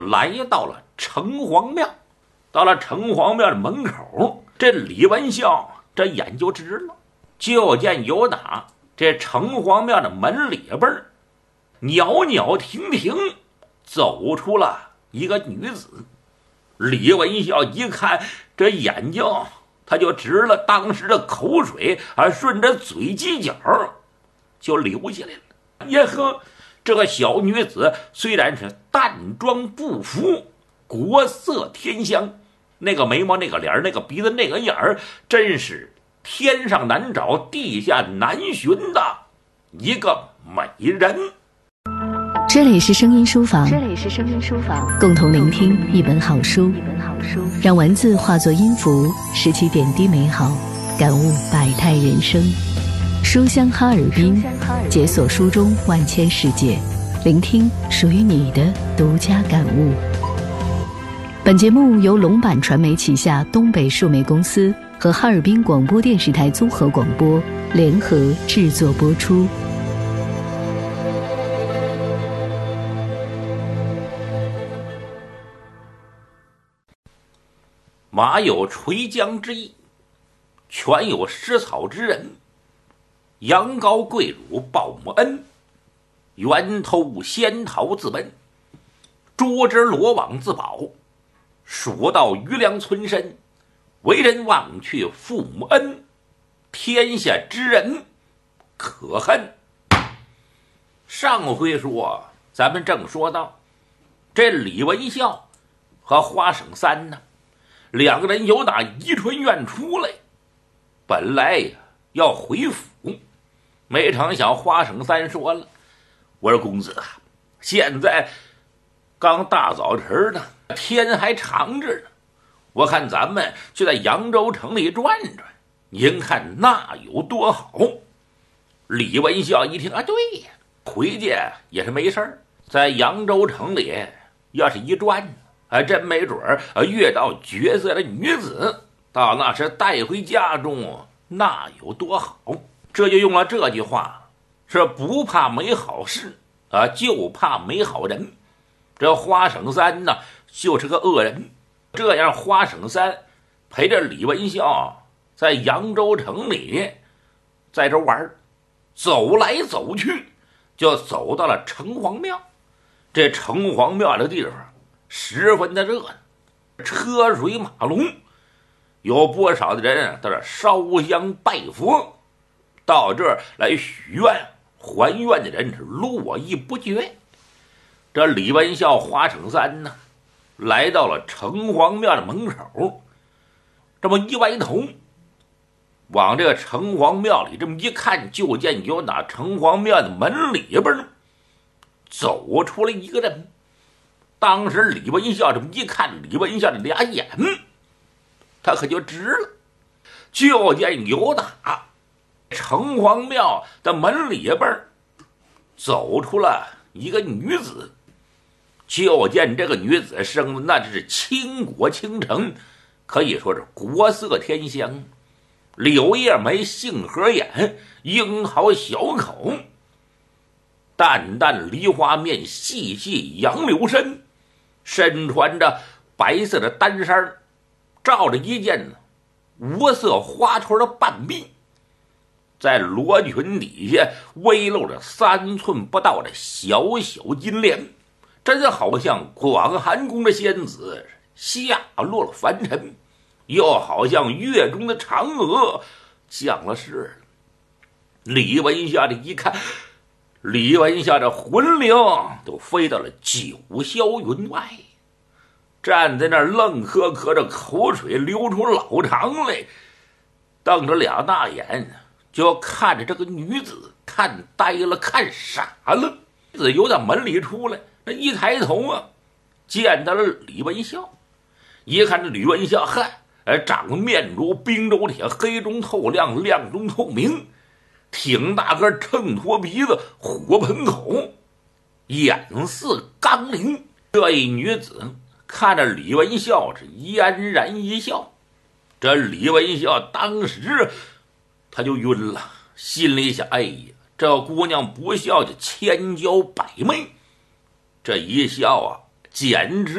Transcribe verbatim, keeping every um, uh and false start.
来到了城隍庙。到了城隍庙的门口，这李文孝这眼就直了，就见有打这城隍庙的门里边袅袅婷婷走出了一个女子。李文孝一看，这眼睛他就直了，当时的口水啊顺着嘴犄角就流下来了。耶呵，这个小女子虽然是淡妆不浮，国色天香，那个眉毛那个脸那个鼻子那个眼儿，真是天上难找地下难寻的一个美人。 这里是声音书房，这里是声音书房，共同聆听一本好书，一本好书，让文字化作音符，拾起点滴美好，感悟百态人生。书香哈尔滨，解锁书中万千世界，聆听属于你的独家感悟。本节目由龙版传媒旗下东北数媒公司和哈尔滨广播电视台综合广播联合制作播出。 马有垂缰之意，犬有食草之人。羊羔跪乳报母恩，源头仙桃自奔。捉之罗网自保，蜀道余粮存身。为人忘却父母恩，天下之人可恨。上回说咱们正说到，这李文孝和花省三呢，两个人由打宜春院出来，本来呀要回府，没成想花省三说了：“我说公子啊，现在刚大早晨的，天还长着呢，我看咱们就在扬州城里转转，您看那有多好？”李文孝一听啊，对呀，回家也是没事儿，在扬州城里要是一转，还真没准儿遇到绝色的女子，到那时带回家中，那有多好？这就用了这句话，是不怕没好事啊，就怕没好人。这花省三呢，就是个恶人。这样花省三陪着李文孝在扬州城里在这玩，走来走去，就走到了城隍庙。这城隍庙的地方十分的热闹，车水马龙，有不少的人在这烧香拜佛，到这儿来许愿还愿的人是络绎不绝。这李文孝花省三呢，来到了城隍庙的门口，这么一歪头，往这个城隍庙里这么一看，就见有打城隍庙的门里边走出来一个人。当时李文孝这么一看，李文孝的俩眼他可就直了，就见有打城隍庙的门里边走出了一个女子。就见这个女子生的那是倾国倾城，可以说是国色天香，柳叶眉，杏核眼，樱桃小口，淡淡梨花面，细细杨柳身，身穿着白色的单衫，罩着一件无色花裙的半臂，在罗裙底下微露着三寸不到的小小金莲，真好像广寒宫的仙子下落了凡尘，又好像月中的嫦娥降了世。李文孝这一看，李文孝这魂灵都飞到了九霄云外，站在那儿愣磕磕着，口水流出老长来，瞪着俩大眼就看着这个女子，看呆了，看傻了。女子由打门里出来，那一抬头啊，见到了李文孝。一看这李文孝，嗨，长得面如冰州铁，黑中透亮，亮中透明，挺大个，秤砣鼻子，火盆口，眼似钢铃。这一女子看着李文孝是嫣然一笑，这李文孝当时他就晕了，心里想：哎呀，这姑娘不笑就千娇百媚，这一笑啊， 简直